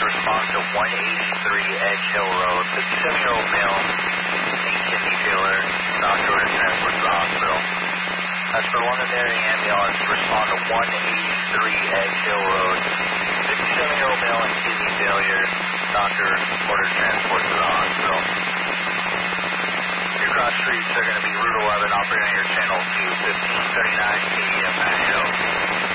respond to 183 Edge Hill Road. 57-year-old male, named kidney failure. Doctor ordered transport to the hospital. That's for Londonderry ambulance. Respond to 183 Edge Hill Road. 57-year-old male and kidney failure. Doctor ordered transport to the hospital. Your cross streets are going to be Route 11 operating on your channel to 1539 KVM Patio.